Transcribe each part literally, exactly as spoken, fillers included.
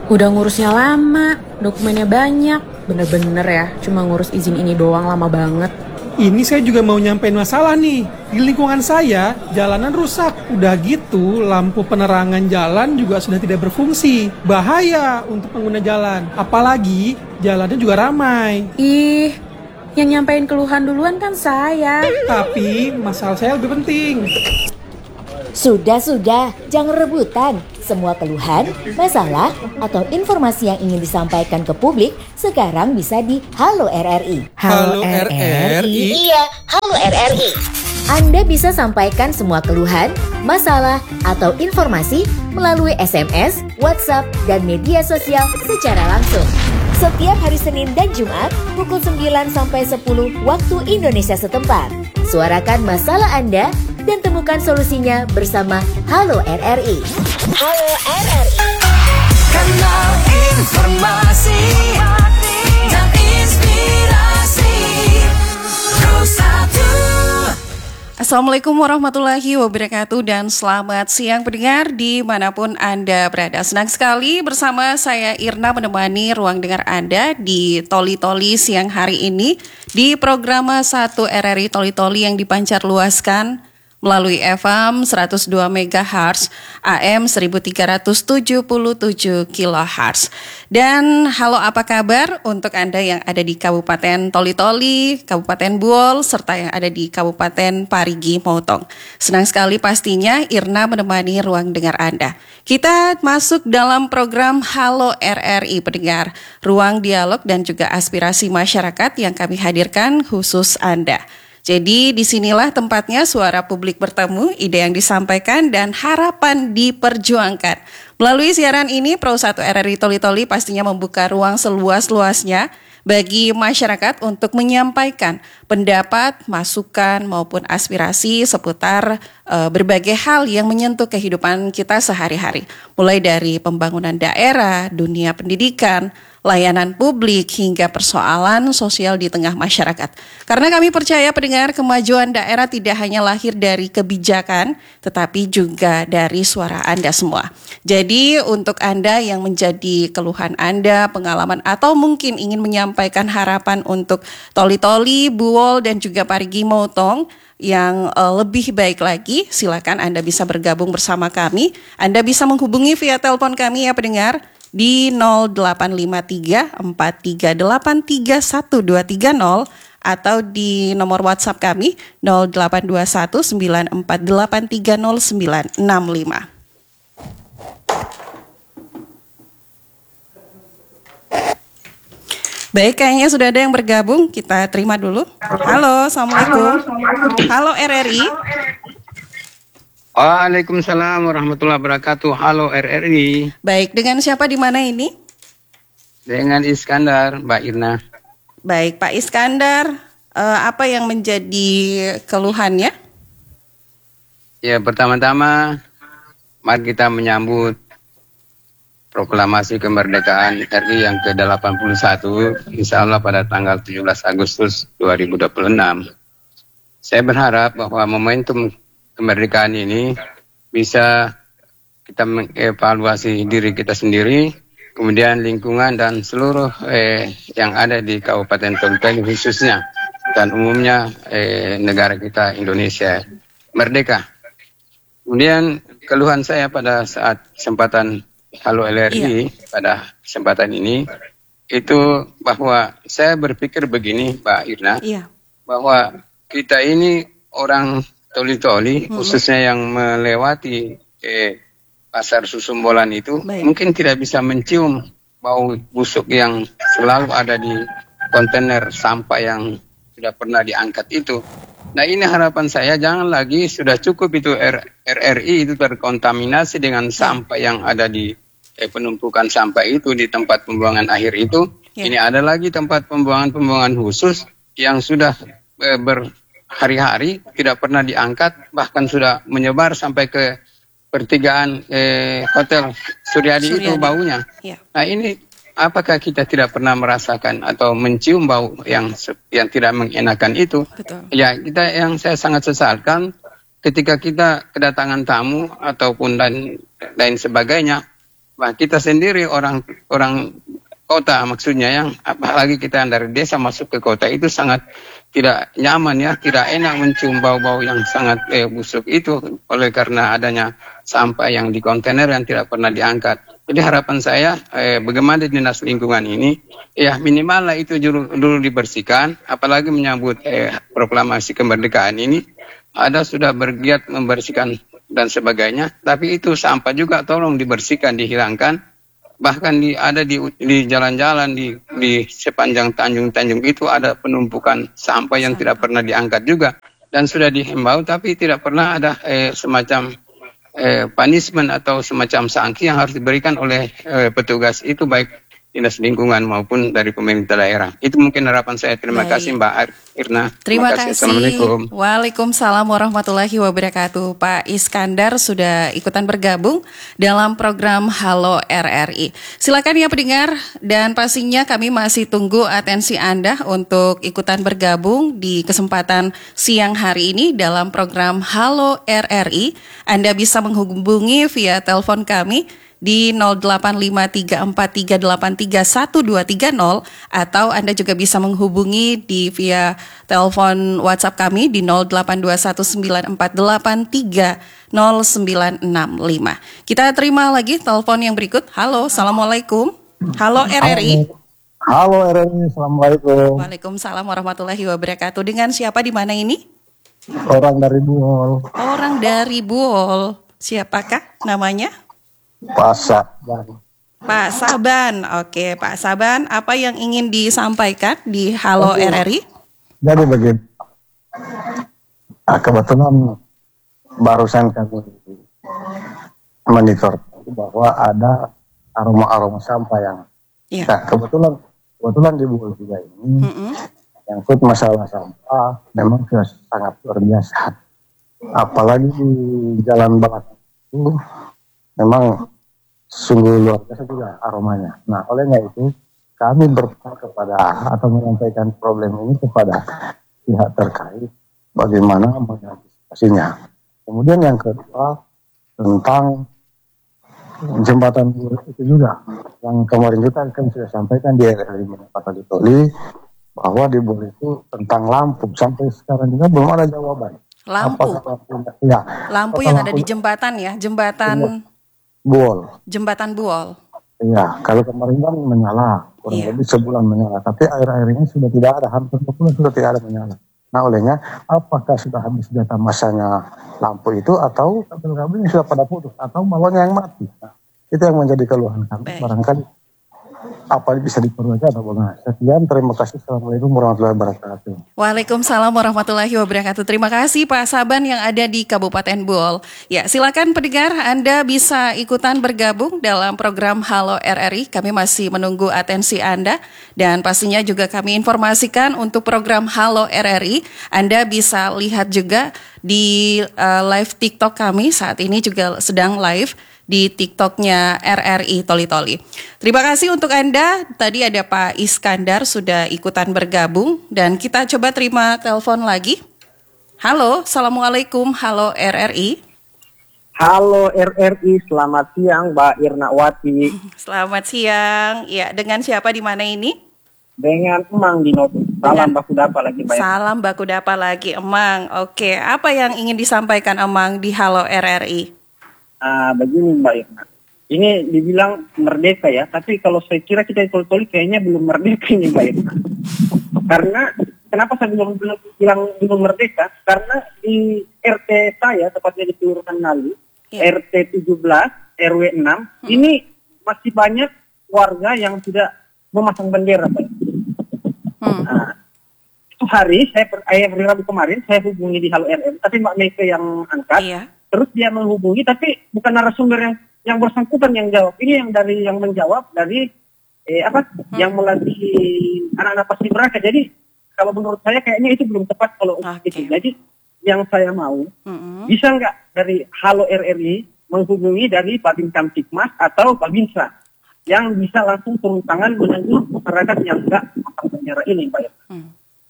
Udah ngurusnya lama, dokumennya banyak. Bener-bener ya, cuma ngurus izin ini doang lama banget. Ini saya juga mau nyampein masalah nih. Di lingkungan saya, jalanan rusak. Udah gitu, lampu penerangan jalan juga sudah tidak berfungsi. Bahaya untuk pengguna jalan. Apalagi, jalannya juga ramai. Ih, yang nyampein keluhan duluan kan saya. Tapi, masalah saya lebih penting. Sudah-sudah, jangan rebutan. Semua keluhan, masalah, atau informasi yang ingin disampaikan ke publik sekarang bisa di Halo R R I. Halo R R I? Iya, Halo R R I. Anda bisa sampaikan semua keluhan, masalah, atau informasi melalui S M S, WhatsApp, dan media sosial secara langsung. Setiap hari Senin dan Jumat pukul sembilan sampai sepuluh waktu Indonesia setempat. Suarakan masalah Anda dan temukan solusinya bersama Halo R R I. Halo R R I. Kanal informasi dan inspirasi Pro satu. Assalamualaikum warahmatullahi wabarakatuh dan selamat siang pendengar dimanapun Anda berada. Senang sekali bersama saya Irna menemani ruang dengar Anda di Toli-Toli siang hari ini di program satu R R I Toli-Toli yang dipancar luaskan melalui F M seratus dua megahertz, A M seribu tiga ratus tujuh puluh tujuh kilohertz. Dan halo apa kabar untuk Anda yang ada di Kabupaten Toli-Toli, Kabupaten Buol, serta yang ada di Kabupaten Parigi Motong. Senang sekali pastinya Irna menemani ruang dengar Anda. Kita masuk dalam program Halo R R I pendengar, ruang dialog dan juga aspirasi masyarakat yang kami hadirkan khusus Anda. Jadi disinilah tempatnya suara publik bertemu, ide yang disampaikan dan harapan diperjuangkan. Melalui siaran ini, Pro satu R R I Toli-Toli pastinya membuka ruang seluas-luasnya bagi masyarakat untuk menyampaikan pendapat, masukan maupun aspirasi seputar uh, berbagai hal yang menyentuh kehidupan kita sehari-hari. Mulai dari pembangunan daerah, dunia pendidikan, layanan publik, hingga persoalan sosial di tengah masyarakat. Karena kami percaya pendengar, kemajuan daerah tidak hanya lahir dari kebijakan, tetapi juga dari suara Anda semua. Jadi untuk Anda yang menjadi keluhan Anda, pengalaman, atau mungkin ingin menyampaikan harapan untuk Toli-Toli, Buol, dan juga Parigi Motong yang uh, lebih baik lagi, silakan Anda bisa bergabung bersama kami. Anda bisa menghubungi via telepon kami ya pendengar, di nol delapan lima tiga empat tiga delapan tiga satu dua tiga nol atau di nomor WhatsApp kami nol delapan dua satu sembilan empat delapan tiga nol sembilan enam lima. Baik, kayaknya sudah ada yang bergabung, kita terima dulu. Halo, Assalamualaikum. Halo R R I. Waalaikumsalam warahmatullahi wabarakatuh. Halo R R I. Baik, dengan siapa di mana ini? Dengan Iskandar, Mbak Irna. Baik, Pak Iskandar, eh, apa yang menjadi keluhannya? Ya, pertama-tama mari kita menyambut proklamasi kemerdekaan R I yang ke delapan puluh satu, insya Allah pada tanggal tujuh belas Agustus dua ribu dua puluh enam. Saya berharap bahwa momentum kemerdekaan ini bisa kita mengevaluasi diri kita sendiri, kemudian lingkungan dan seluruh eh, yang ada di Kabupaten Toli-Toli khususnya dan umumnya eh, negara kita Indonesia merdeka. Kemudian keluhan saya pada saat kesempatan Halo L R I, iya, pada kesempatan ini itu bahwa saya berpikir begini, Mbak Irna, iya, bahwa kita ini orang Toli-Toli, hmm, khususnya yang melewati eh, pasar Susumbolan itu, baik, mungkin tidak bisa mencium bau busuk yang selalu ada di kontainer sampah yang sudah pernah diangkat itu. Nah ini harapan saya, jangan lagi sudah cukup itu R R I itu terkontaminasi dengan sampah yang ada di eh, penumpukan sampah itu di tempat pembuangan akhir itu. Ya. Ini ada lagi tempat pembuangan-pembuangan khusus yang sudah eh, ber hari-hari tidak pernah diangkat, bahkan sudah menyebar sampai ke pertigaan eh, Hotel Suryadi, Suryadi itu baunya. Ya. Nah ini apakah kita tidak pernah merasakan atau mencium bau yang yang tidak mengenakan itu? Betul. Ya kita yang saya sangat sesalkan ketika kita kedatangan tamu ataupun dan lain sebagainya, Nah, kita sendiri orang orang kota maksudnya yang apalagi kita yang dari desa masuk ke kota itu sangat tidak nyaman ya, tidak enak mencium bau-bau yang sangat eh, busuk itu oleh karena adanya sampah yang di kontainer yang tidak pernah diangkat. Jadi harapan saya eh, bagaimana dinas lingkungan ini ya minimal lah itu dulu, dulu dibersihkan, apalagi menyambut eh, proklamasi kemerdekaan ini ada sudah bergiat membersihkan dan sebagainya, tapi itu sampah juga tolong dibersihkan, dihilangkan. Bahkan di, ada di, di jalan-jalan di, di sepanjang Tanjung-Tanjung itu ada penumpukan sampah yang tidak pernah diangkat juga. Dan sudah dihimbau tapi tidak pernah ada eh, semacam eh, punishment atau semacam sanksi yang harus diberikan oleh eh, petugas itu baik dinas lingkungan maupun dari pemerintah daerah. Itu mungkin harapan saya. Terima Baik. kasih Mbak Irna. Terima kasih. Assalamualaikum. Waalaikumsalam warahmatullahi wabarakatuh. Pak Iskandar sudah ikutan bergabung dalam program Halo R R I. Silakan ya pendengar, dan pastinya kami masih tunggu atensi Anda untuk ikutan bergabung di kesempatan siang hari ini dalam program Halo R R I. Anda bisa menghubungi via telepon kami di nol delapan lima tiga empat tiga delapan tiga satu dua tiga nol, atau Anda juga bisa menghubungi di via telepon WhatsApp kami di nol delapan dua satu sembilan empat delapan tiga nol sembilan enam lima. Kita terima lagi telepon yang berikut. Halo, Assalamualaikum. Halo R R I. Halo R R I, Assalamualaikum. Waalaikumsalam warahmatullahi wabarakatuh. Dengan siapa di mana ini? Orang dari Buol. Orang dari Buol. Siapakah namanya? Pak Saban. Pak Saban. Oke, Pak Saban, apa yang ingin disampaikan di Halo R R I? Jadi begini, nah, kebetulan barusan kami monitor bahwa ada aroma-aroma sampah yang, Iya. nah kebetulan kebetulan di Buol juga ini, Mm-mm. yang ikut masalah sampah memang sudah sangat luar biasa. Apalagi di Jalan Balat itu memang sungguh luar biasa juga aromanya. Nah, olehnya itu kami berpesan kepada atau menyampaikan problem ini kepada pihak terkait bagaimana mengantisipasinya. Kemudian yang kedua tentang jembatan itu juga yang kemarin juga kan sudah sampaikan di R R I Pak Toli bahwa di Bogor itu tentang lampu sampai sekarang juga belum ada jawaban. Lampu. Apakah lampu, ya, Lampu apakah yang ada lampu di jembatan ya, jembatan Buol. jembatan Buol. Iya, kalau kemarin kan menyala, kurang Iya. lebih sebulan menyala. Tapi air-air ini sudah tidak ada, hampir sebulan sudah tidak ada menyala. Nah, olehnya, apakah sudah habis data masanya lampu itu, atau kabel-kabelnya sudah pada putus, atau balonnya yang mati. Nah, itu yang menjadi keluhan kami. Baik. Barangkali apa bisa diperbaiki atau bagaimana. Sekian, terima kasih. Assalamualaikum warahmatullahi wabarakatuh. Waalaikumsalam warahmatullahi wabarakatuh. Terima kasih Pak Saban yang ada di Kabupaten Buol. Ya, silakan pendengar, Anda bisa ikutan bergabung dalam program Halo R R I. Kami masih menunggu atensi Anda, dan pastinya juga kami informasikan untuk program Halo R R I. Anda bisa lihat juga di uh, live TikTok kami saat ini juga sedang live di TikToknya R R I Toli Toli. Terima kasih untuk Anda. Tadi ada Pak Iskandar sudah ikutan bergabung, dan kita coba terima telepon lagi. Halo, Assalamualaikum. Halo R R I. Halo R R I, selamat siang Mbak Irnawati. Selamat siang. Ya, dengan siapa di mana ini? Dengan Emang di Noto. Salam baku dapa lagi Mbak. Salam baku dapa lagi Emang. Oke, apa yang ingin disampaikan Emang di Halo R R I? Ah, begini Mbak Irna. Ini dibilang merdeka ya, tapi kalau saya kira kita tol-toli kayaknya belum merdeka ini Mbak Irna. Karena kenapa saya bilang belum bilang belum merdeka? Karena di R T saya, tepatnya di Kelurahan Nalu, Ya. R T tujuh belas, R W enam, hmm. ini masih banyak warga yang tidak memasang bendera Mbak. Hmm. Nah, itu hari saya per, eh, hari Rabu kemarin saya hubungi di Halo R R I, tapi Mbak Meke yang angkat. Iya. Terus dia menghubungi, tapi bukan narasumber yang yang bersangkutan yang jawab. Ini yang dari yang menjawab dari eh, apa? Hmm. Yang melatih anak-anak paski beraka. Jadi kalau menurut saya kayaknya itu belum tepat kalau Okay. itu. Jadi yang saya mau Mm-hmm. bisa nggak dari Halo R R I menghubungi dari Babin Kamtipmas atau Babinsa yang bisa langsung turun tangan menegur masyarakat yang nggak masang bendera ini, Pak. Hmm.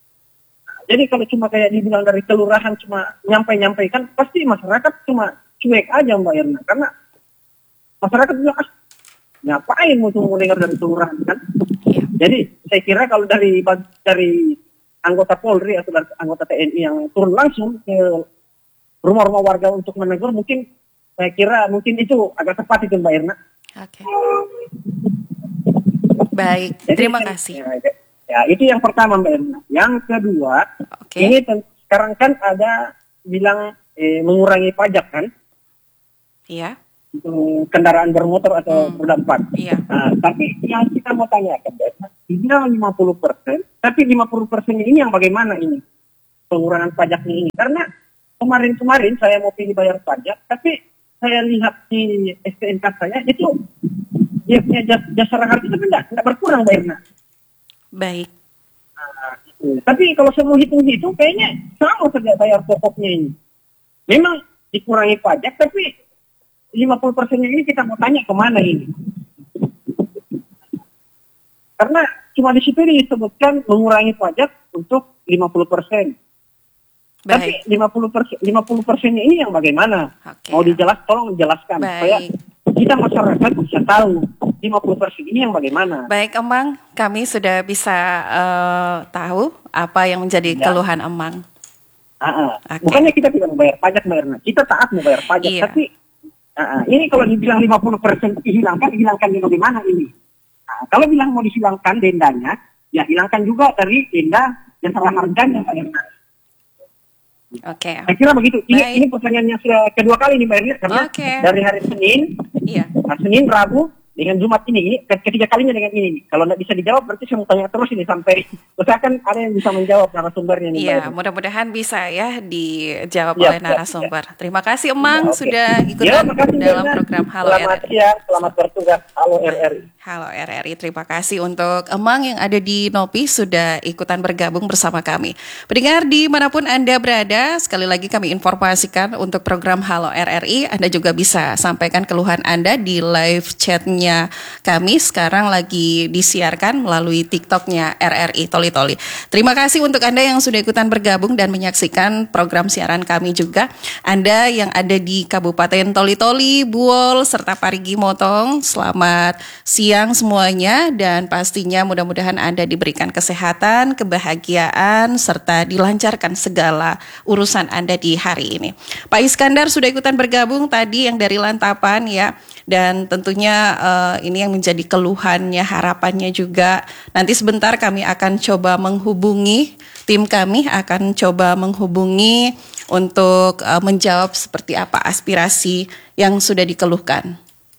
Jadi kalau cuma kayak dibilang dari kelurahan cuma nyampai-nyampaikan, pasti masyarakat cuma cuek aja Mbak Irna. Karena masyarakat bilang, ah, ngapain mau tunggu dengar dari kelurahan kan? Iya. Jadi saya kira kalau dari dari anggota Polri atau dari anggota T N I yang turun langsung ke rumah-rumah warga untuk menegur, mungkin saya kira mungkin itu agak tepat itu Mbak Irna. Oke. Baik, Jadi, terima kan, kasih. Ya, ya, itu yang pertama Mbak Irna. Yang kedua, Oke. ini ten- sekarang kan ada bilang eh, mengurangi pajak kan Iya. untuk kendaraan bermotor atau Hmm. roda empat. Iya. Nah, tapi yang kita mau tanyakan, Mbak Irna, dibilang lima puluh persen, tapi lima puluh persen ini yang bagaimana ini pengurangan pajaknya ini? Karena kemarin-kemarin saya mau pilih bayar pajak, tapi saya lihat di S T N K saya itu dia punya jas- jasa harga itu enggak, enggak berkurang Mbak Irna. Baik. Nah, gitu. Tapi kalau saya mau hitung-hitung kayaknya sama saja bayar pokoknya ini. Memang dikurangi pajak, tapi lima puluh persennya ini kita mau tanya kemana ini? Karena cuma di situ disebutkan mengurangi pajak untuk lima puluh persen. Tapi Baik. lima puluh persen, lima puluh persennya ini yang bagaimana? Oke. Mau dijelas, tolong jelaskan supaya Baik. kita masyarakat bisa tahu lima puluh persen ini yang bagaimana. Baik, Emang, kami sudah bisa eh, tahu apa yang menjadi Ya. keluhan Emang. Ah, ah. Oke. Bukannya kita tidak membayar pajak, Mbak Erna. Kita taat membayar pajak, Iya. tapi ah, ah. ini kalau dibilang lima puluh persen dihilangkan, hilangkan di bagaimana ini? Nah, kalau bilang mau dihilangkan dendanya, ya hilangkan juga dari denda yang salah harganya, Mbak Erna. Oke. Saya kira begitu. Ini, Baik. ini pertanyaan yang sudah kedua kali nih Mbak Erna, karena Oke. dari hari Senin, Iya. nah, Senin, Rabu, dengan Jumat ini, ini ketiga kalinya dengan ini. Kalau nggak bisa dijawab, berarti saya mau tanya terus ini sampai usahakan ada yang bisa menjawab narasumbernya nih. Mbak Iya, Erna. mudah-mudahan bisa ya dijawab Ya, oleh ya, narasumber. Terima kasih Emang Ya, oke. sudah Ya, ikutan makasih, Mbak dalam Erna. program Halo Selamat R R I. siang, selamat bertugas. Halo R R I. Halo R R I, terima kasih untuk Emang yang ada di Nopi sudah ikutan bergabung bersama kami. Pendengar dimanapun Anda berada, sekali lagi kami informasikan untuk program Halo R R I, Anda juga bisa sampaikan keluhan Anda di live chatnya kami, sekarang lagi disiarkan melalui TikToknya R R I Toli Toli. Terima kasih untuk Anda yang sudah ikutan bergabung dan menyaksikan program siaran kami juga. Anda yang ada di Kabupaten Toli Toli, Buol, serta Parigi Motong, selamat siang semuanya, dan pastinya mudah-mudahan Anda diberikan kesehatan, kebahagiaan, serta dilancarkan segala urusan Anda di hari ini. Pak Iskandar sudah ikutan bergabung tadi yang dari Lantapan ya, dan tentunya uh, ini yang menjadi keluhannya, harapannya juga. Nanti sebentar kami akan coba menghubungi, tim kami akan coba menghubungi untuk uh, menjawab seperti apa aspirasi yang sudah dikeluhkan.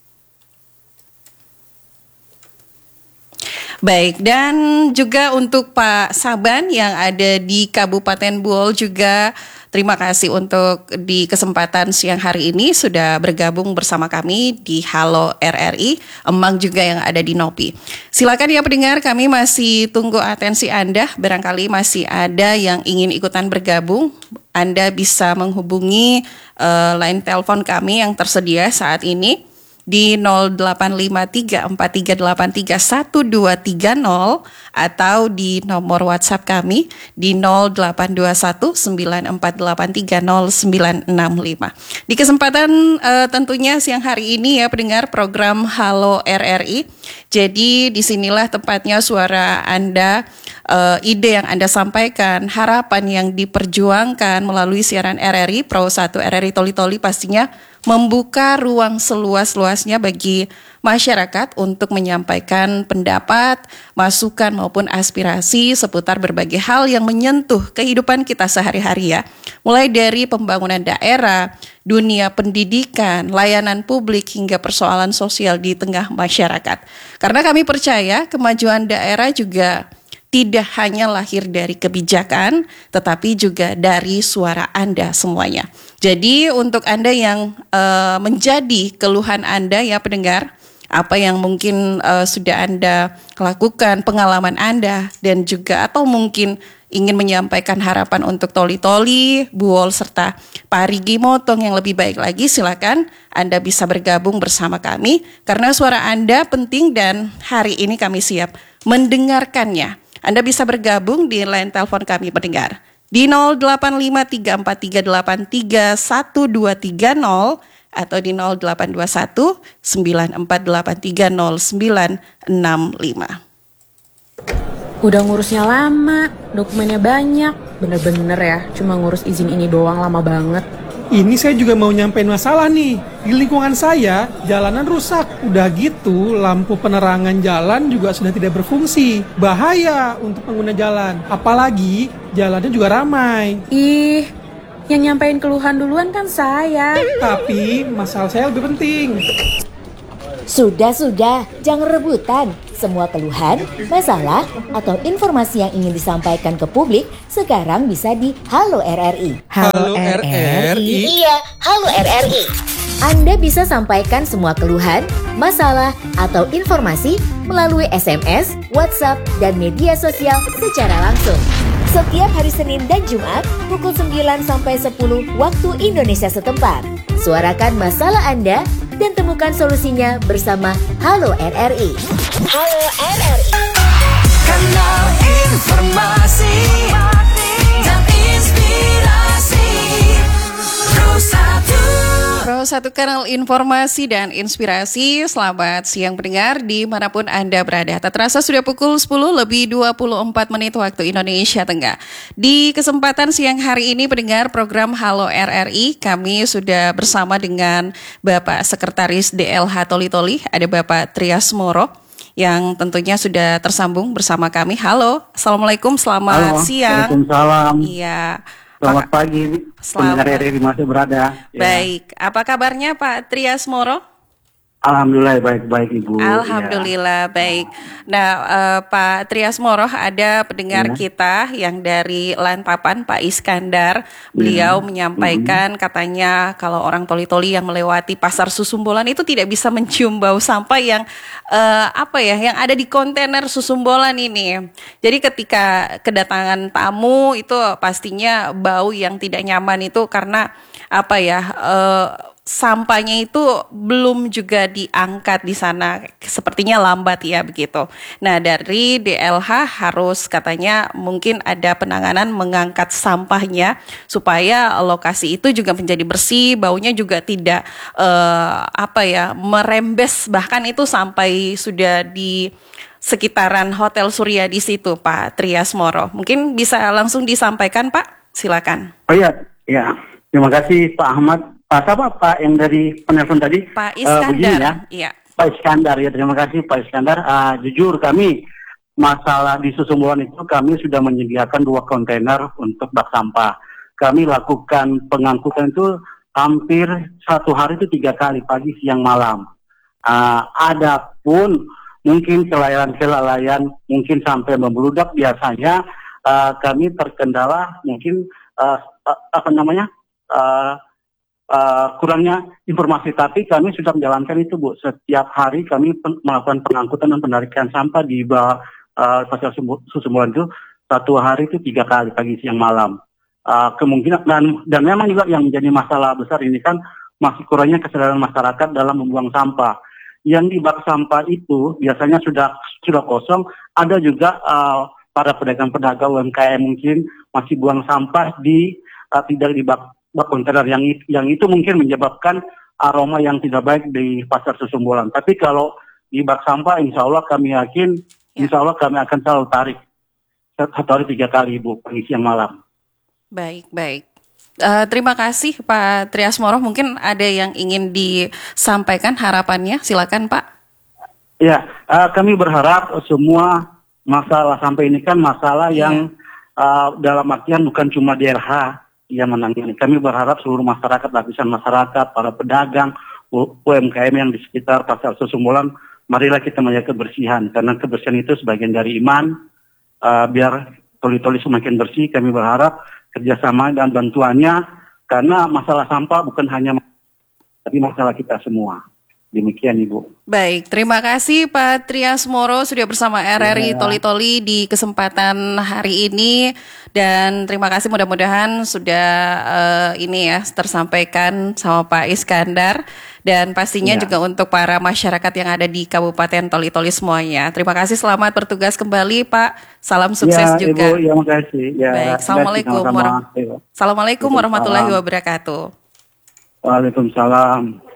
Baik, dan juga untuk Pak Saban yang ada di Kabupaten Buol juga terima kasih untuk di kesempatan siang hari ini sudah bergabung bersama kami di Halo R R I. Emang juga yang ada di Nopi. Silakan ya pendengar, kami masih tunggu atensi Anda. Barangkali masih ada yang ingin ikutan bergabung. Anda bisa menghubungi uh, line telepon kami yang tersedia saat ini di nol delapan lima tiga empat tiga delapan tiga satu dua tiga nol atau di nomor WhatsApp kami di nol delapan dua satu sembilan empat delapan tiga nol sembilan enam lima. Di kesempatan uh, tentunya siang hari ini ya pendengar program Halo R R I. Jadi disinilah tempatnya suara Anda, uh, ide yang Anda sampaikan, harapan yang diperjuangkan melalui siaran R R I Pro satu R R I Toli Toli pastinya membuka ruang seluas-luasnya bagi masyarakat untuk menyampaikan pendapat, masukan maupun aspirasi seputar berbagai hal yang menyentuh kehidupan kita sehari-hari ya. Mulai dari pembangunan daerah, dunia pendidikan, layanan publik hingga persoalan sosial di tengah masyarakat. Karena kami percaya kemajuan daerah juga tidak hanya lahir dari kebijakan, tetapi juga dari suara Anda semuanya. Jadi untuk Anda yang uh, menjadi keluhan Anda ya pendengar, apa yang mungkin uh, sudah Anda lakukan, pengalaman Anda, dan juga atau mungkin ingin menyampaikan harapan untuk Toli Toli, Buol, serta Parigi Motong yang lebih baik lagi, silakan Anda bisa bergabung bersama kami, karena suara Anda penting dan hari ini kami siap mendengarkannya. Anda bisa bergabung di line telepon kami pendengar di nol delapan lima tiga empat tiga delapan tiga satu dua tiga nol atau di nol delapan dua satu sembilan empat delapan tiga nol sembilan enam lima. Udah ngurusnya lama, dokumennya banyak, bener-bener ya, cuma ngurus izin ini doang lama banget. Ini saya juga mau nyampein masalah nih. Di lingkungan saya, jalanan rusak. Udah gitu, lampu penerangan jalan juga sudah tidak berfungsi. Bahaya untuk pengguna jalan. Apalagi, jalannya juga ramai. Ih, yang nyampein keluhan duluan kan saya. Tapi, masalah saya lebih penting. Sudah-sudah, jangan rebutan. Semua keluhan, masalah, atau informasi yang ingin disampaikan ke publik sekarang bisa di Halo R R I. Halo R R I. Iya, Halo R R I. Anda bisa sampaikan semua keluhan, masalah, atau informasi melalui S M S, WhatsApp, dan media sosial secara langsung. Setiap hari Senin dan Jumat pukul sembilan sampai sepuluh waktu Indonesia setempat. Suarakan masalah Anda dan temukan solusinya bersama Halo R R I. Halo R R I. Kanal informasi dan inspirasi Pro satu. Pro satu kanal informasi dan inspirasi. Selamat siang pendengar dimanapun Anda berada. Tak terasa sudah pukul sepuluh lebih dua puluh empat menit waktu Indonesia Tengah. Di kesempatan siang hari ini pendengar program Halo R R I, kami sudah bersama dengan Bapak Sekretaris D L H Toli Toli, ada Bapak Trias Moro, yang tentunya sudah tersambung bersama kami. Halo, Assalamualaikum, selamat Halo, siang. Waalaikumsalam. Iya. Selamat pagi, Selamat. pendengar R R I masih berada. Ya. Baik, apa kabarnya Pak Trias Moro? Alhamdulillah baik-baik Ibu. Alhamdulillah baik. Nah, eh, Pak Trias Moro, ada pendengar Ya. kita yang dari Lantapan, Pak Iskandar. Beliau menyampaikan katanya kalau orang toli-toli yang melewati pasar Susumbolan itu tidak bisa mencium bau sampah yang eh, apa ya, yang ada di kontainer Susumbolan ini. Jadi ketika kedatangan tamu itu pastinya bau yang tidak nyaman itu karena apa ya? Eh, sampahnya itu belum juga diangkat di sana, sepertinya lambat ya begitu. Nah, dari D L H harus katanya mungkin ada penanganan mengangkat sampahnya supaya lokasi itu juga menjadi bersih, baunya juga tidak eh, apa ya merembes, bahkan itu sampai sudah di sekitaran Hotel Surya di situ, Pak Trias Moro. Mungkin bisa langsung disampaikan, Pak, silakan. Oh iya, ya. Terima kasih Pak Ahmad. Pak siapa Pak yang dari penelpon tadi? Pak Eh, Iskandar. begini ya. Iya. Pak Iskandar ya, terima kasih Pak Iskandar. Ah, jujur kami masalah di Susumbolan itu kami sudah menyediakan dua kontainer untuk bak sampah. Kami lakukan pengangkutan itu hampir satu hari itu tiga kali, pagi, siang, malam. Ah, ada pun mungkin kelalaian-kelalaian mungkin sampai membludak biasanya ah, kami terkendala mungkin ah, ah, apa namanya ah, Uh, kurangnya informasi, tapi kami sudah menjalankan itu Bu. Setiap hari kami pen- melakukan pengangkutan dan penarikan sampah di bawah uh, pasar Susumbolan itu satu hari itu tiga kali, pagi, siang, malam. Uh, kemungkinan dan dan memang juga yang menjadi masalah besar ini kan masih kurangnya kesadaran masyarakat dalam membuang sampah. Yang di bak sampah itu biasanya sudah sudah kosong. Ada juga uh, para pedagang-pedagang U M K M mungkin masih buang sampah di uh, tidak di bak bak kontainer yang itu, yang itu mungkin menyebabkan aroma yang tidak baik di pasar Susumbolan. Tapi kalau di bak sampah, insya Allah kami yakin, Ya. insya Allah kami akan selalu tarik satu hari tiga kali Ibu, pagi, siang, malam. Baik, baik. Eh, terima kasih Pak Trias Moro. Mungkin ada yang ingin disampaikan harapannya, silakan Pak. Ya, uh, kami berharap semua masalah sampah ini kan masalah yang uh, dalam artian bukan cuma D L H yang menangani. Kami berharap seluruh masyarakat, lapisan masyarakat, para pedagang, U M K M yang di sekitar pasar Susumbolan, marilah kita menjaga kebersihan. Karena kebersihan itu sebagian dari iman. Uh, biar toli-toli semakin bersih, kami berharap kerjasama dan bantuannya. Karena masalah sampah bukan hanya tapi masalah kita semua. Demikian Ibu. Baik, terima kasih Pak Trias Moro sudah bersama R R I Ya. Toli-Toli di kesempatan hari ini. Dan terima kasih, mudah-mudahan sudah uh, ini ya tersampaikan sama Pak Iskandar. Dan pastinya Ya. juga untuk para masyarakat yang ada di Kabupaten Toli-Toli semuanya. Terima kasih, selamat bertugas kembali Pak. Salam sukses Ya, juga. Ibu, ya makasih. Ya, Baik, Assalamualaikum, sama-sama. waram- Ya. Assalamualaikum warahmatullahi Waalaikumsalam. wabarakatuh. Waalaikumsalam.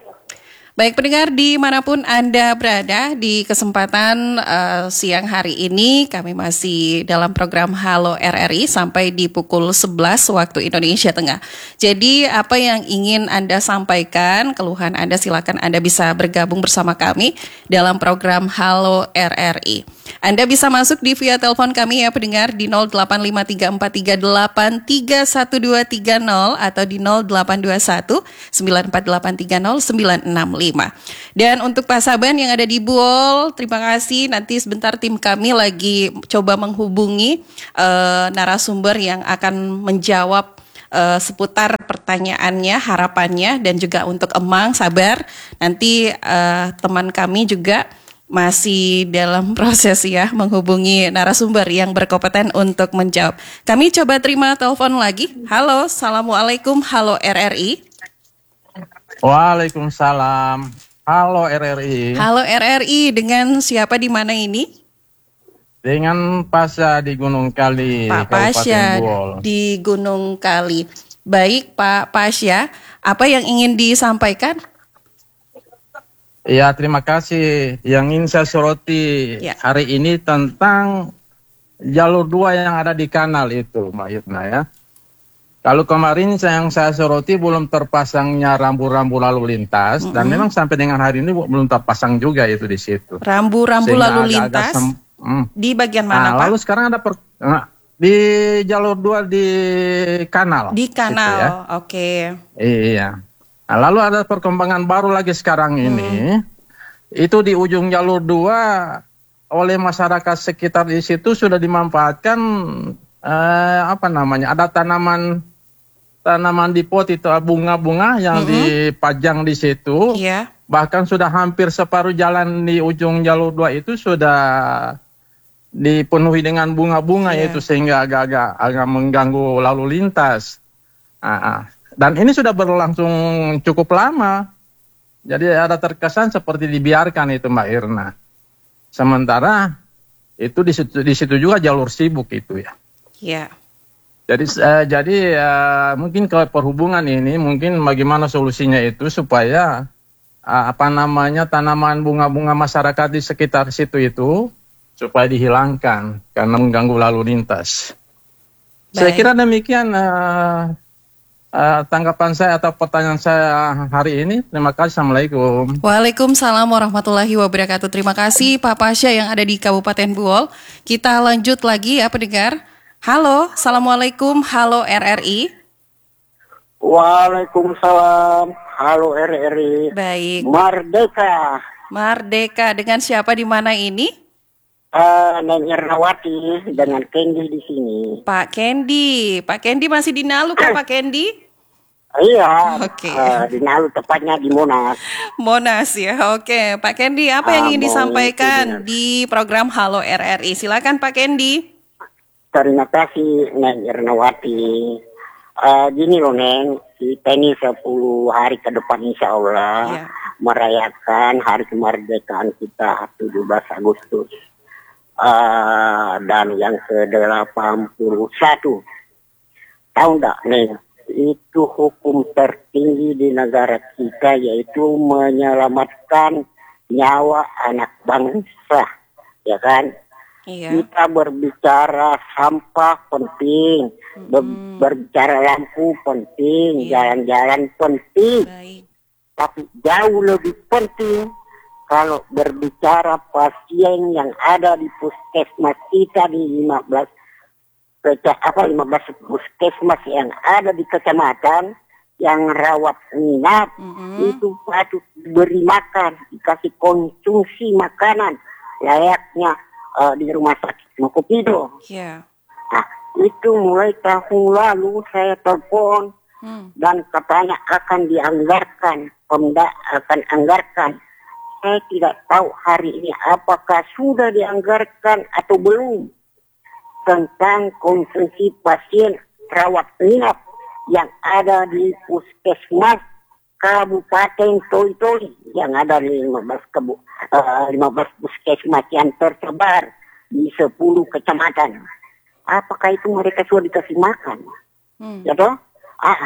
Baik pendengar dimanapun Anda berada, di kesempatan uh, siang hari ini kami masih dalam program Halo R R I sampai di pukul sebelas waktu Indonesia Tengah. Jadi apa yang ingin Anda sampaikan, keluhan Anda, silakan Anda bisa bergabung bersama kami dalam program Halo R R I. Anda bisa masuk di via telepon kami ya pendengar di nol delapan lima tiga empat tiga delapan tiga satu dua tiga nol atau di nol delapan dua satu sembilan empat delapan tiga nol sembilan enam lima. Dan untuk Pak Saban yang ada di Buol, terima kasih. Nanti sebentar tim kami lagi coba menghubungi uh, narasumber yang akan menjawab uh, seputar pertanyaannya, harapannya, dan juga untuk Emang, sabar. Nanti uh, teman kami juga masih dalam proses ya menghubungi narasumber yang berkompeten untuk menjawab. Kami coba terima telepon lagi. Halo, Assalamualaikum, halo R R I. Waalaikumsalam, halo R R I. Halo R R I, dengan siapa di mana ini? Dengan Pasya di Gunung Kali, Pak Kabupaten Pasya Buol. di Gunung Kali. Baik Pak Pasya, apa yang ingin disampaikan? Ya, terima kasih. Yang ingin saya soroti Ya. hari ini tentang jalur dua yang ada di kanal itu, Mbak Yutna ya. Kalau kemarin yang saya soroti belum terpasangnya rambu-rambu lalu lintas, mm-hmm. dan memang sampai dengan hari ini belum terpasang juga itu di situ. Rambu-rambu Sehingga lalu agak-agak lintas sem- mm. di bagian mana nah, Pak? Lalu sekarang ada per- nah, di jalur dua di kanal. Di kanal, situ, ya. oke. Iya. Nah, lalu ada perkembangan baru lagi sekarang ini, hmm. itu di ujung jalur dua oleh masyarakat sekitar di situ sudah dimanfaatkan eh, apa namanya? Ada tanaman tanaman di pot itu bunga-bunga yang hmm. dipajang di situ. Iya. Bahkan sudah hampir separuh jalan di ujung jalur dua itu sudah dipenuhi dengan bunga-bunga yeah. itu sehingga agak-agak agak mengganggu lalu lintas. Ah, ah. Dan ini sudah berlangsung cukup lama. Jadi ada terkesan seperti dibiarkan itu Mbak Irna. Sementara itu di situ, di situ juga jalur sibuk itu ya. Iya. Jadi uh, jadi uh, mungkin ke perhubungan ini mungkin bagaimana solusinya itu supaya uh, apa namanya tanaman bunga-bunga masyarakat di sekitar situ itu supaya dihilangkan karena mengganggu lalu lintas. Baik. Saya kira demikian uh, uh, tanggapan saya atau pertanyaan saya hari ini. Terima kasih. Assalamualaikum. Waalaikumsalam warahmatullahi wabarakatuh. Terima kasih Pak Pasya yang ada di Kabupaten Buol. Kita lanjut lagi ya pendengar. Halo, Assalamualaikum, halo R R I. Waalaikumsalam, halo R R I. Baik. Merdeka. Merdeka, dengan siapa di mana ini? Uh, Neng Ernawati dengan Kendi di sini. Pak Kendi, Pak Kendi masih di Nalu kok Pak Kendi? Iya, Oke. Okay. Uh, di Nalu tepatnya di Monas. Monas ya, oke. Pak Kendi, apa yang ingin disampaikan di program Halo R R I? Silakan Pak Kendi. Terima kasih Neng Ernawati. Uh, gini loh Neng, kita ini sepuluh hari ke depan insya Allah yeah. merayakan hari kemerdekaan kita tujuh belas Agustus. Uh, dan yang ke delapan puluh satu. Tahu enggak Neng, itu hukum tertinggi di negara kita yaitu menyelamatkan nyawa anak bangsa. Ya kan? Iya. Kita berbicara sampah penting, ber- hmm. berbicara lampu penting, iya. jalan-jalan penting. Baik. Tapi jauh lebih penting kalau berbicara pasien yang ada di puskesmas kita di lima belas apa lima belas puskesmas yang ada di kecamatan yang rawat inap, mm-hmm. itu patut diberi makan, dikasih konsumsi makanan layaknya Uh, di rumah sakit Makopido. Yeah. Nah, itu mulai tahun lalu saya telepon hmm. dan katanya akan dianggarkan, Pemda akan anggarkan. Saya tidak tahu hari ini apakah sudah dianggarkan atau belum tentang konsumsi pasien rawat inap yang ada di puskesmas Kabupaten Toli-Toli yang ada di lima belas, kebu, uh, lima belas puskesmas yang tersebar di sepuluh kecamatan. Apakah itu mereka sudah dikasih makan? Hmm. Ya toh? Ah,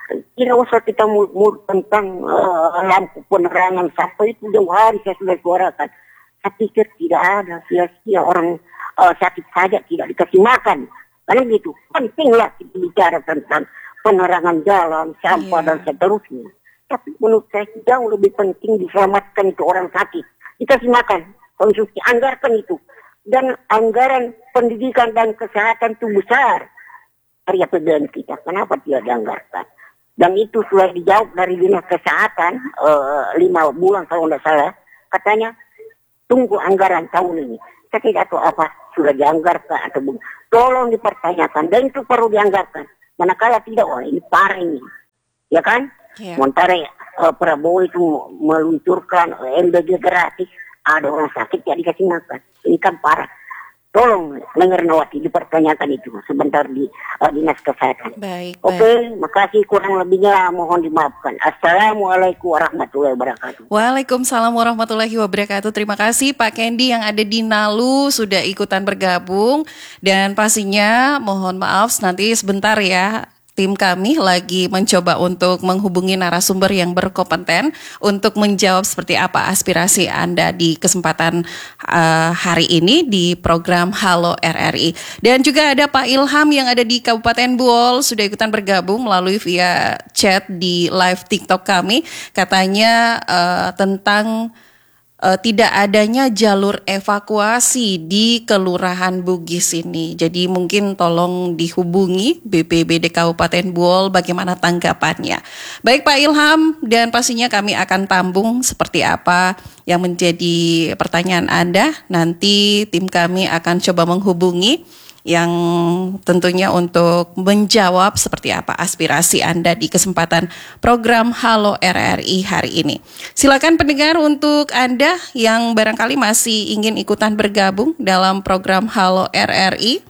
Tidak usah kita mur tentang uh, lampu penerangan sampai itu jauh hari saya sudah suarakan. Saya pikir tidak ada sia-sia orang uh, sakit saja tidak dikasih makan. Karena gitu, pentinglah kita bicara tentang penerangan jalan, sampah yeah. dan seterusnya. Tapi menurut saya jauh lebih penting diselamatkan itu orang sakit. Dikasih makan, konsumsi, anggarkan itu. Dan anggaran pendidikan dan kesehatan itu besar. Dari A P B N kita, kenapa tidak dianggarkan? Dan itu sudah dijawab dari Dinas Kesehatan uh, lima bulan kalau tidak salah. Katanya, tunggu anggaran tahun ini. Saya tidak tahu apa sudah dianggarkan atau belum. Tolong dipertanyakan dan itu perlu dianggarkan. Manakala tidak, wah ini parah ini. Ya kan? Yeah. Sementara uh, Prabowo itu meluncurkan uh, M B G gratis. Ada orang sakit tidak dikasih makan. Ini kan parah. Tolong dengar Nawati dipertanyakan itu sebentar di uh, Dinas Kesehatan. Baik. Oke, okay, makasih, kurang lebihnya mohon dimaafkan. Assalamualaikum warahmatullahi wabarakatuh. Waalaikumsalam warahmatullahi wabarakatuh. Terima kasih Pak Kendi yang ada di Nalu sudah ikutan bergabung dan pastinya mohon maaf nanti sebentar ya. Tim kami lagi mencoba untuk menghubungi narasumber yang berkompeten untuk menjawab seperti apa aspirasi Anda di kesempatan uh, hari ini di program Halo R R I. Dan juga ada Pak Ilham yang ada di Kabupaten Buol sudah ikutan bergabung melalui via chat di live TikTok kami. Katanya uh, tentang Uh, tidak adanya jalur evakuasi di Kelurahan Bugis ini. Jadi mungkin tolong dihubungi B P B D Kabupaten Buol bagaimana tanggapannya. Baik Pak Ilham, dan pastinya kami akan tambung seperti apa yang menjadi pertanyaan Anda. Nanti tim kami akan coba menghubungi yang tentunya untuk menjawab seperti apa aspirasi Anda di kesempatan program Halo R R I hari ini. Silakan pendengar untuk Anda yang barangkali masih ingin ikutan bergabung dalam program Halo R R I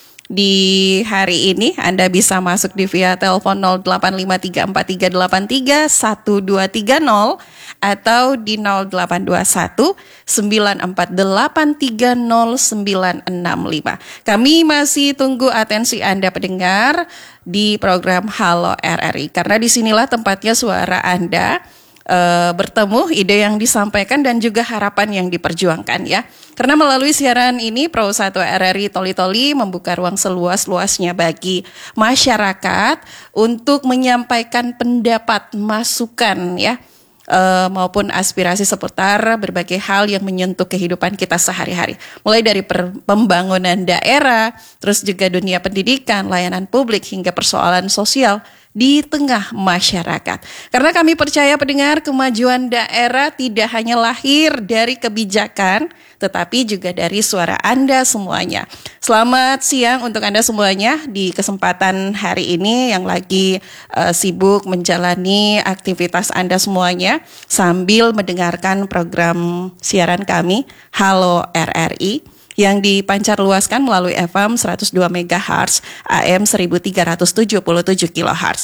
di hari ini, Anda bisa masuk di via telepon nol delapan lima tiga empat tiga delapan tiga satu dua tiga nol atau di nol delapan dua satu sembilan empat delapan tiga nol sembilan enam lima. Kami masih tunggu atensi Anda pendengar di program Halo R R I karena disinilah tempatnya suara Anda uh, bertemu, ide yang disampaikan dan juga harapan yang diperjuangkan ya. Karena melalui siaran ini Pro satu R R I Toli Toli membuka ruang seluas-luasnya bagi masyarakat untuk menyampaikan pendapat, masukan ya. Uh, maupun aspirasi seputar berbagai hal yang menyentuh kehidupan kita sehari-hari. Mulai dari per- pembangunan daerah, terus juga dunia pendidikan, layanan publik, hingga persoalan sosial di tengah masyarakat. Karena kami percaya pendengar, kemajuan daerah tidak hanya lahir dari kebijakan, tetapi juga dari suara Anda semuanya. Selamat siang untuk Anda semuanya di kesempatan hari ini yang lagi uh, sibuk menjalani aktivitas Anda semuanya sambil mendengarkan program siaran kami Halo R R I yang dipancar luaskan melalui F M seratus dua megahertz, A M seribu tiga ratus tujuh puluh tujuh kilohertz.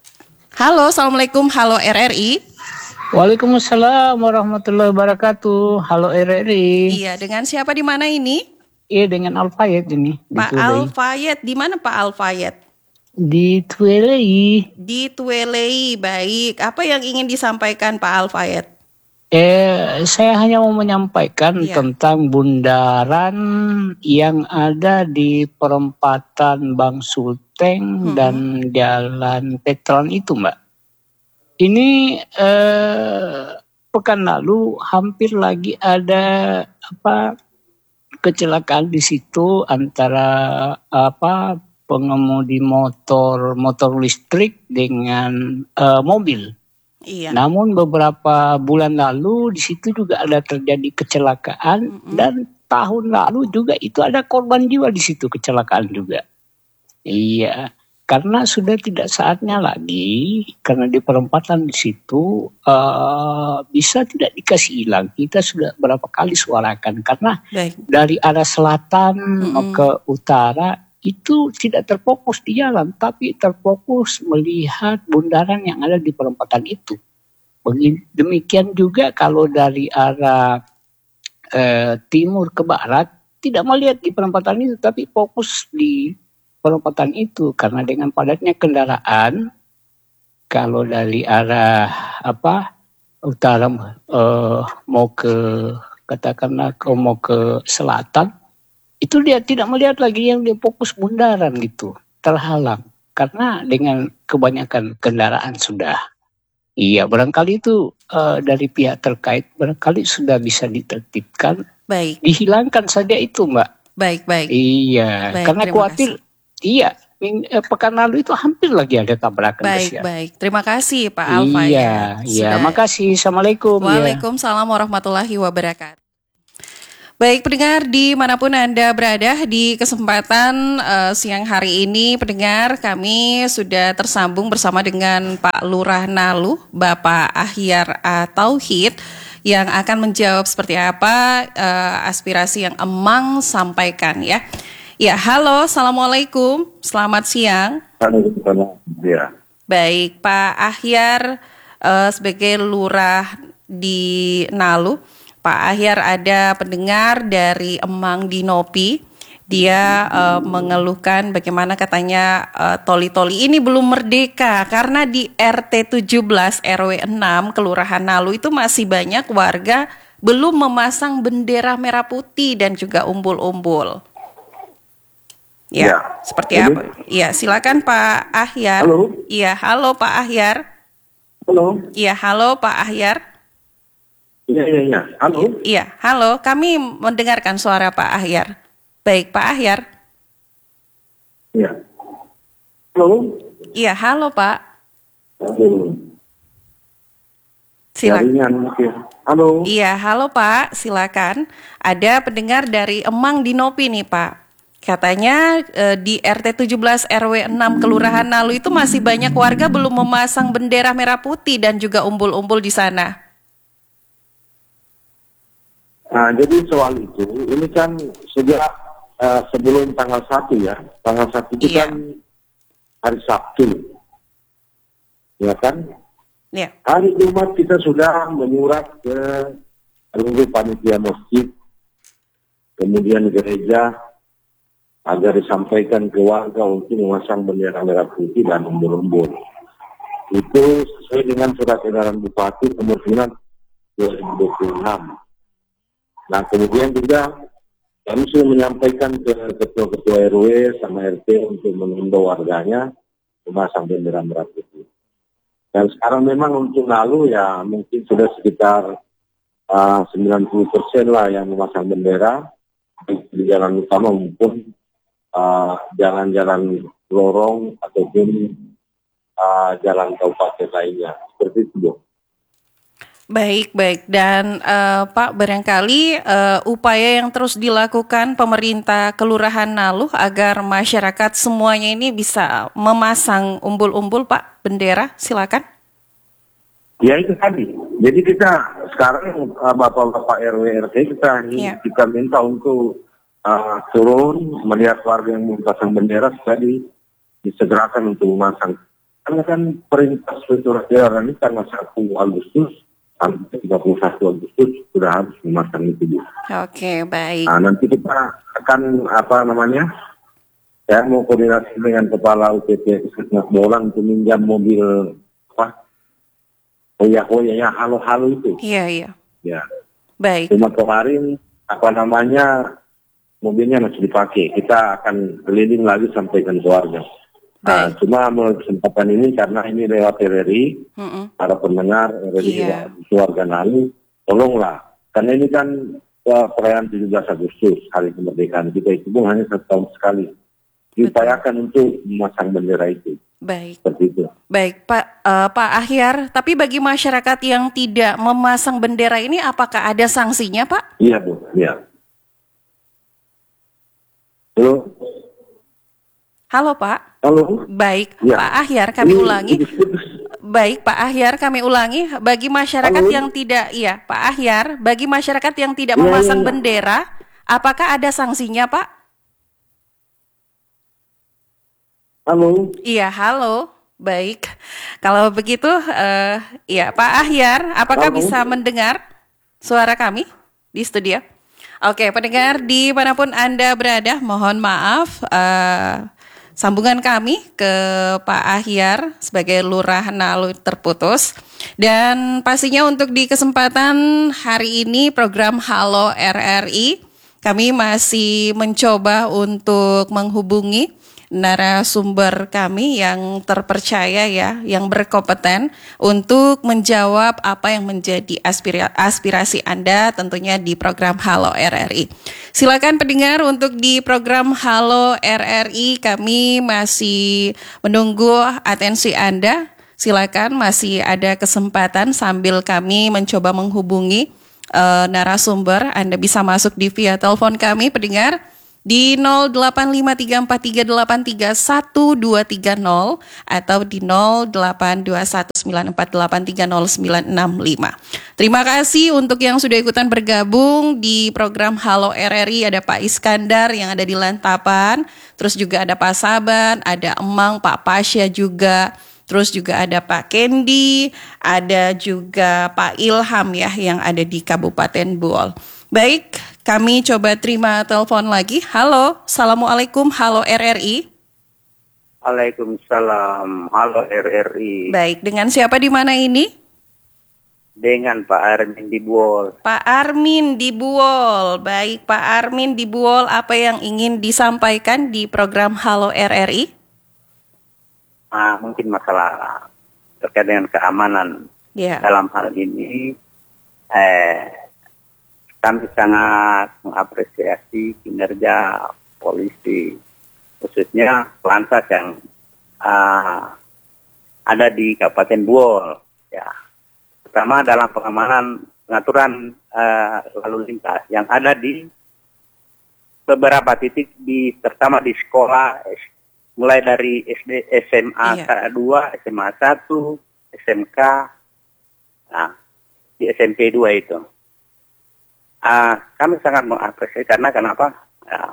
Halo, Assalamualaikum, Halo R R I. Waalaikumsalam warahmatullahi wabarakatuh. Halo R R I. Iya, dengan siapa di mana ini? Iya, dengan Alfayet ini. Pak Alfayet, di mana Pak Alfayet? Di Tuelei. Di Tuelei, baik. Apa yang ingin disampaikan Pak Alfayet? Eh, saya hanya mau menyampaikan ya. tentang bundaran yang ada di perempatan Bang Sulteng hmm. dan Jalan Petron itu, Mbak. Ini eh, pekan lalu hampir lagi ada apa kecelakaan di situ antara apa pengemudi motor motor listrik dengan eh, mobil. Iya. Namun beberapa bulan lalu di situ juga ada terjadi kecelakaan mm-hmm. dan tahun lalu juga itu ada korban jiwa di situ kecelakaan juga. Iya, karena sudah tidak saatnya lagi karena di perempatan di situ uh, bisa tidak dikasih hilang. Kita sudah berapa kali suarakan karena Baik. dari arah selatan mm-hmm. ke utara itu tidak terfokus di jalan, tapi terfokus melihat bundaran yang ada di perempatan itu. Demikian juga kalau dari arah eh, timur ke barat, tidak melihat di perempatan itu, tapi fokus di perempatan itu. Karena dengan padatnya kendaraan, kalau dari arah apa utara eh, mau ke katakanlah ke mau ke selatan, itu dia tidak melihat lagi, yang dia fokus bundaran gitu, terhalang karena dengan kebanyakan kendaraan sudah. Iya, barangkali itu eh, dari pihak terkait barangkali sudah bisa ditertibkan. Baik. Dihilangkan saja itu, Mbak. Baik, baik. Iya, Baik, karena terima khawatir. Iya, ming- eh, pekan lalu itu hampir lagi ada tabrakan Baik, bus ya. baik. Terima kasih Pak Alfa Iya, ya. iya. Sudah- Makasih. Assalamualaikum. ya. Waalaikumsalam warahmatullahi wabarakatuh. Baik pendengar dimanapun Anda berada di kesempatan eh, siang hari ini, pendengar kami sudah tersambung bersama dengan Pak Lurah Nalu, Bapak Ahyar A. Tauhid, yang akan menjawab seperti apa eh, aspirasi yang Emang sampaikan ya. Ya, halo, Assalamualaikum, selamat siang. Halo, ya. Baik, Pak Ahyar eh, sebagai lurah di Nalu. Pak Ahyar, ada pendengar dari Emang di Nopi. Dia eh, mengeluhkan bagaimana katanya eh, toli-toli ini belum merdeka karena di R T tujuh belas R W enam Kelurahan Nalu itu masih banyak warga belum memasang bendera merah putih dan juga umbul-umbul. Ya, Ya. seperti Jadi- apa? Ya, silakan Pak Ahyar. Halo. Iya, halo Pak Ahyar. Halo. Iya, halo Pak Ahyar. Iya, iya, iya. Halo. Iya, halo. Kami mendengarkan suara Pak Ahyar. Baik, Pak Ahyar. Iya. Halo. Iya, halo Pak. Halo. Silakan. Jaringan mungkin. Halo. Iya, halo Pak. Silakan. Ada pendengar dari Emang di Nopi nih Pak. Katanya eh, di R T tujuh belas R W enam Kelurahan Nalu itu masih banyak warga belum memasang bendera merah putih dan juga umbul-umbul di sana. Nah, jadi soal itu, ini kan sejak eh, sebelum tanggal satu ya. Tanggal satu itu Iya. kan hari Sabtu. Ya kan? Iya. Hari Jumat kita sudah menyurat ke seluruh panitia masjid, kemudian gereja, agar disampaikan ke warga untuk memasang bendera merah putih dan umbul-umbul. Itu sesuai dengan surat edaran Bupati nomor sembilan dua ribu dua puluh enam. Nah, kemudian juga kami sudah menyampaikan ke ketua-ketua R W sama R T untuk mengimbau warganya memasang bendera merah putih. Dan sekarang memang untuk Nalu ya mungkin sudah sekitar uh, sembilan puluh persen lah yang memasang bendera di jalan utama maupun uh, jalan-jalan lorong ataupun uh, jalan kabupaten lainnya. Seperti itu, Bu. Baik, baik. Dan eh, Pak, barangkali eh, upaya yang terus dilakukan pemerintah Kelurahan Nalu agar masyarakat semuanya ini bisa memasang umbul-umbul, Pak, bendera, silakan. Ya itu tadi. Jadi kita sekarang uh, Bapak-Bapak R W R T kita Iya. kita minta untuk uh, turun melihat warga yang memasang bendera supaya di- disegerakan untuk memasang. Karena kan perintah surat edaran ini tanggal satu Agustus sampai tiga puluh satu Agustus sudah harus memasang itu. Bu. Oke, baik. Nah, nanti kita akan apa namanya? Saya mau koordinasi dengan kepala U P T Puskesmas Bolang untuk minjam mobil apa? Hoya-hoya ya halo-halo itu. Iya, iya. Ya. Baik. Cuma kemarin apa namanya mobilnya masih dipakai. Kita akan keliling lagi sampaikan ke warga. Nah, cuma melalui kesempatan ini karena ini lewat R R I, Mm-mm. para pendengar R R I Iya. warga Nalu, tolonglah. Karena ini kan uh, perayaan tujuh belas Agustus, hari kemerdekaan kita itu pun hanya satu tahun sekali. Diupayakan untuk memasang bendera itu. Baik. Seperti itu. Baik, Pak eh, Pak Ahyar, tapi bagi masyarakat yang tidak memasang bendera ini apakah ada sanksinya, Pak? Iya, Bu. Iya. Halo. Halo, Pak. Halo. Baik, Ya. Pak Ahyar, kami Ini ulangi. Baik, Pak Ahyar, kami ulangi. Bagi masyarakat Halo. yang tidak, iya, Pak Ahyar, bagi masyarakat yang tidak Iya, memasang iya, iya. bendera, apakah ada sanksinya, Pak? Halo. Iya, halo. Baik. Kalau begitu, eh, ya, Pak Ahyar, apakah Halo. bisa mendengar suara kami di studio? Oke, pendengar dimanapun Anda berada, mohon maaf. eh, sambungan kami ke Pak Ahyar sebagai Lurah Nalu terputus. Dan pastinya untuk di kesempatan hari ini program Halo R R I, kami masih mencoba untuk menghubungi narasumber kami yang terpercaya ya, yang berkompeten untuk menjawab apa yang menjadi aspira- aspirasi Anda tentunya di program Halo R R I. Silakan pendengar untuk di program Halo R R I, kami masih menunggu atensi Anda. Silakan, masih ada kesempatan sambil kami mencoba menghubungi uh, narasumber. Anda bisa masuk di via telepon kami pendengar di nol delapan lima tiga empat tiga delapan tiga satu dua tiga nol atau di nol delapan dua satu sembilan empat delapan tiga nol sembilan enam lima. Terima kasih untuk yang sudah ikutan bergabung di program Halo R R I. Ada Pak Iskandar yang ada di Lantapan, terus juga ada Pak Saban, ada Emang, Pak Pasya juga, terus juga ada Pak Kendi, ada juga Pak Ilham ya yang ada di Kabupaten Buol. Baik, kami coba terima telepon lagi. Halo, Assalamualaikum, Halo R R I. Waalaikumsalam, Halo R R I. Baik, dengan siapa di mana ini? Dengan Pak Armin di Buol. Pak Armin di Buol. Baik, Pak Armin di Buol, apa yang ingin disampaikan di program Halo R R I? Ah, mungkin masalah terkait dengan keamanan. Ya. Dalam hal ini, eh, kami sangat mengapresiasi kinerja polisi, khususnya Lantas yang uh, ada di Kabupaten Buol. Ya, pertama dalam pengamanan pengaturan uh, lalu lintas yang ada di beberapa titik, di terutama di sekolah, mulai dari S D, S M A iya. dua, S M A satu, S M K, nah, di S M P dua itu. Uh, kami sangat mengapresiasi karena kenapa? Uh,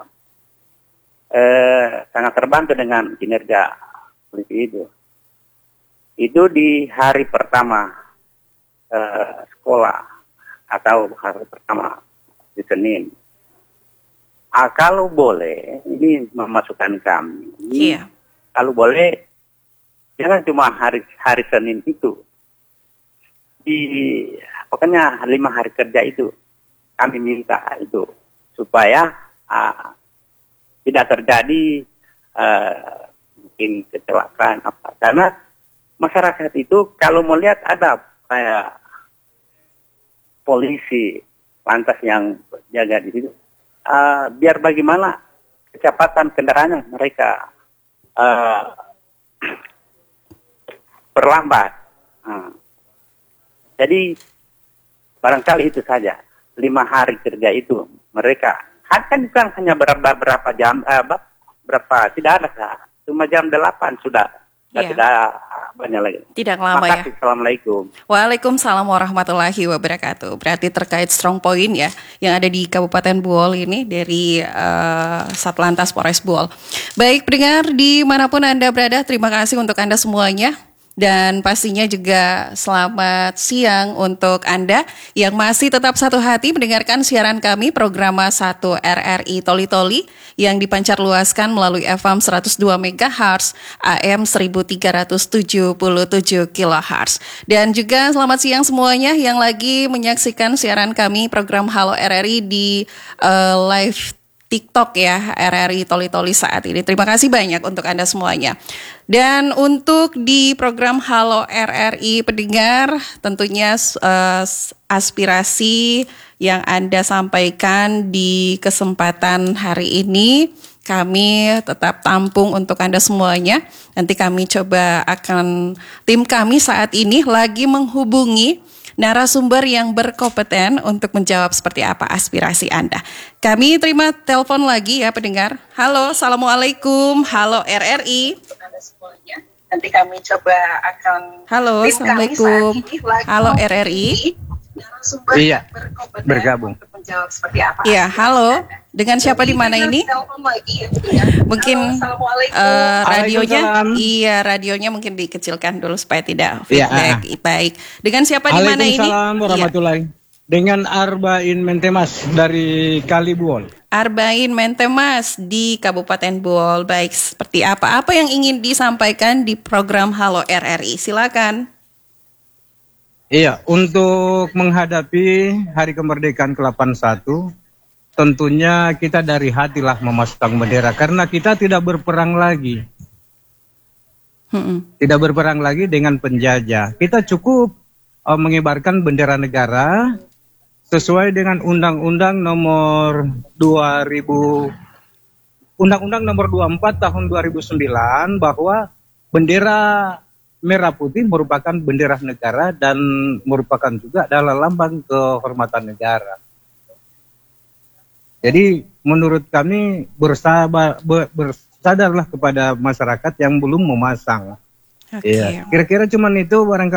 eh, sangat terbantu dengan kinerja polisi itu. Itu di hari pertama uh, sekolah atau hari pertama di Senin. Uh, kalau boleh, ini memasukkan kami. Iya. Kalau boleh, jangan cuma hari hari Senin itu. Di pokoknya lima hari kerja itu. Kami minta itu supaya uh, tidak terjadi uh, mungkin kecelakaan apa, karena masyarakat itu kalau melihat ada kayak polisi lantas yang jaga di situ, uh, biar bagaimana kecepatan kendaraannya mereka uh, berlambat. Uh, jadi barangkali itu saja. Lima hari kerja itu mereka kan bukan hanya berapa berapa jam, eh, berapa tidak ada kah? Cuma jam delapan sudah, yeah. Tidak banyak lagi. Tidak lama Makasih, ya. Assalamualaikum. Waalaikumsalam warahmatullahi wabarakatuh. Berarti terkait strong point ya yang ada di Kabupaten Buol ini dari uh, Satlantas Polres Buol. Baik pendengar dimanapun Anda berada, terima kasih untuk Anda semuanya. Dan pastinya juga selamat siang untuk Anda yang masih tetap satu hati mendengarkan siaran kami program satu R R I Toli Toli yang dipancar luaskan melalui F M seratus dua megahertz, A M seribu tiga ratus tujuh puluh tujuh kilohertz. Dan juga selamat siang semuanya yang lagi menyaksikan siaran kami program Halo R R I di uh, live TikTok ya, R R I Toli Toli saat ini. Terima kasih banyak untuk Anda semuanya. Dan untuk di program Halo R R I pendengar, tentunya uh, aspirasi yang Anda sampaikan di kesempatan hari ini kami tetap tampung untuk Anda semuanya. Nanti kami coba akan, tim kami saat ini lagi menghubungi narasumber yang berkompeten untuk menjawab seperti apa aspirasi Anda. Kami terima telepon lagi ya pendengar. Halo, Assalamualaikum, Halo R R I. Nanti kami coba akan. Halo, Assalamualaikum, Halo R R I. Iya, bergabung. Menjawab seperti apa? Iya, halo. Dengan siapa di mana ini? Mungkin uh, radionya, iya radionya mungkin dikecilkan dulu supaya tidak feedback. Ya, baik. Dengan siapa di mana ini? Waalaikumsalam warahmatullahi. Iya. Dengan Arba'in Mentemas dari Kalibuol. Arbain Mentemas di Kabupaten Bol. Baik, seperti apa? Apa yang ingin disampaikan di program Halo R R I? Silakan. Iya, untuk menghadapi Hari Kemerdekaan ke delapan puluh satu, tentunya kita dari hatilah memasang bendera, karena kita tidak berperang lagi. Hmm. Tidak berperang lagi dengan penjajah. Kita cukup uh, mengibarkan bendera negara, sesuai dengan Undang-Undang nomor dua ribu Undang-Undang nomor dua puluh empat tahun dua ribu sembilan, bahwa bendera merah putih merupakan bendera negara dan merupakan juga adalah lambang kehormatan negara. Jadi menurut kami bersabar, ber, bersadarlah kepada masyarakat yang belum memasang. Okay. Iya. Kira-kira cuman itu barangkali.